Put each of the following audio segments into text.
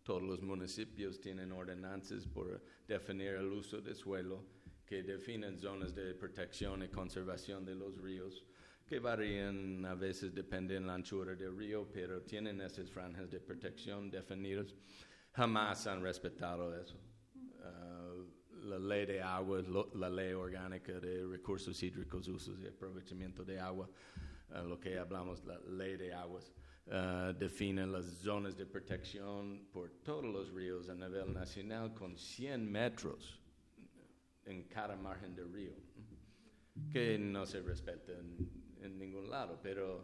todos los municipios tienen ordenanzas por definir el uso de suelo que definen zonas de protección y conservación de los ríos, que varían a veces dependiendo de la anchura del río, pero tienen esas franjas de protección definidas. Jamás han respetado eso. La ley de agua, la ley orgánica de recursos hídricos, usos y aprovechamiento de agua, lo que hablamos, la ley de aguas, define las zonas de protección por todos los ríos a nivel nacional con 100 metros en cada margen del río, que no se respeta en ningún lado, pero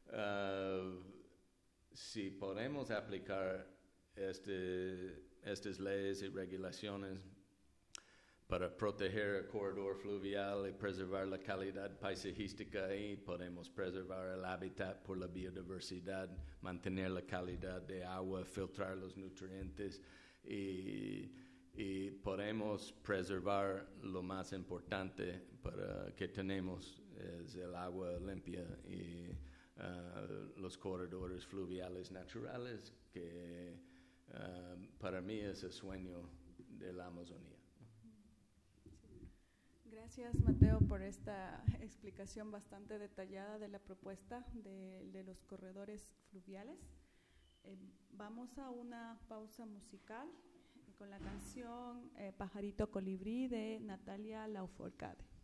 si podemos aplicar estas leyes y regulaciones para proteger el corredor fluvial y preservar la calidad paisajística ahí, podemos preservar el hábitat por la biodiversidad, mantener la calidad de agua, filtrar los nutrientes y podemos preservar lo más importante para que tenemos es el agua limpia y los corredores fluviales naturales que para mí es el sueño de la Amazonía. Gracias, Mateo, por esta explicación bastante detallada de la propuesta de los corredores fluviales. Vamos a una pausa musical con la canción Pajarito Colibrí de Natalia Lafourcade.